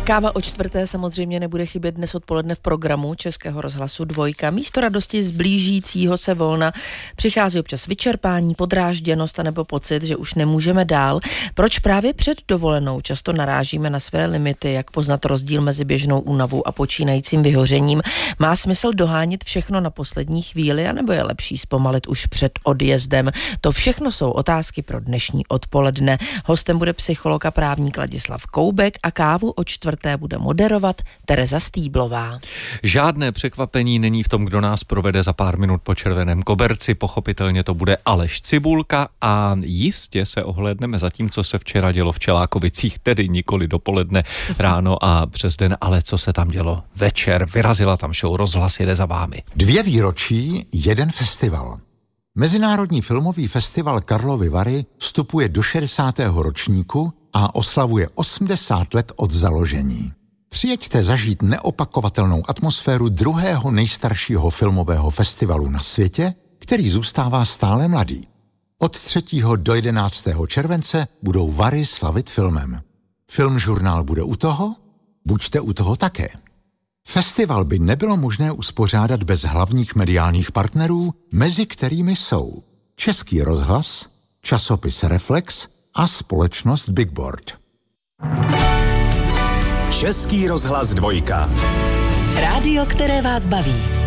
Káva o čtvrté samozřejmě nebude chybět dnes odpoledne v programu Českého rozhlasu Dvojka. Místo radosti z blížícího se volna přichází občas vyčerpání, podrážděnost anebo pocit, že už nemůžeme dál. Proč právě před dovolenou často narážíme na své limity, jak poznat rozdíl mezi běžnou únavou a počínajícím vyhořením? Má smysl dohánět všechno na poslední chvíli, anebo je lepší zpomalit už před odjezdem? To všechno jsou otázky pro dnešní odpoledne. Hostem bude psycholog a právník Ladislav Koubek a kávu o čtvrté bude moderovat Tereza Stýblová. Žádné překvapení není v tom, kdo nás provede za pár minut po červeném koberci. Pochopitelně to bude Aleš Cibulka a jistě se ohlédneme za tím, co se včera dělo v Čelákovicích, tedy nikoli dopoledne, ráno a přes den, ale co se tam dělo večer. Vyrazila tam show Rozhlas jede za vámi. 2 výročí, 1 festival. Mezinárodní filmový festival Karlovy Vary vstupuje do 60. ročníku a oslavuje 80 let od založení. Přijeďte zažít neopakovatelnou atmosféru druhého nejstaršího filmového festivalu na světě, který zůstává stále mladý. Od 3. do 11. července budou Vary slavit filmem. Filmžurnál bude u toho? Buďte u toho také. Festival by nebylo možné uspořádat bez hlavních mediálních partnerů, mezi kterými jsou Český rozhlas, časopis Reflex a společnost Bigboard. Český rozhlas Dvojka. Rádio, které vás baví.